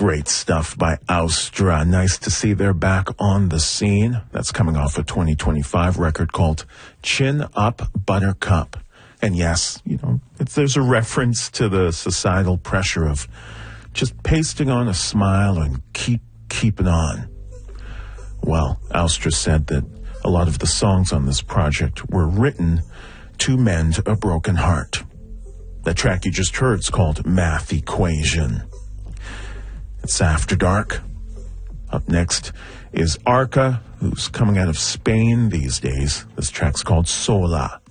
Great stuff by Austra. Nice to see they're back on the scene. That's coming off a 2025 record called Chin Up Buttercup. And yes, there's a reference to the societal pressure of just pasting on a smile and keeping on. Well, Austra said that a lot of the songs on this project were written to mend a broken heart. The track you just heard is called Math Equation. It's After Dark. Up next is Arca, who's coming out of Spain these days. This track's called Sola.